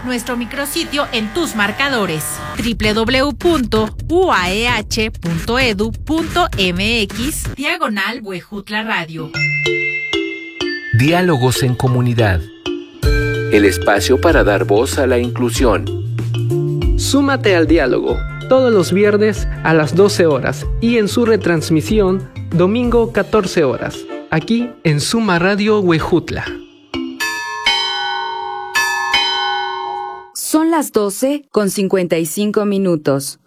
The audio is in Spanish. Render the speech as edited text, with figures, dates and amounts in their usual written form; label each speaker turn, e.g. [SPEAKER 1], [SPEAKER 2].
[SPEAKER 1] nuestro micrositio en tus marcadores www.uaeh.edu.mx/Huejutla Radio.
[SPEAKER 2] Diálogos en comunidad. El espacio para dar voz a la inclusión.
[SPEAKER 3] Súmate al diálogo todos los viernes a las 12 horas y en su retransmisión domingo 14 horas, aquí en Suma Radio Huejutla.
[SPEAKER 4] Son las 12:55.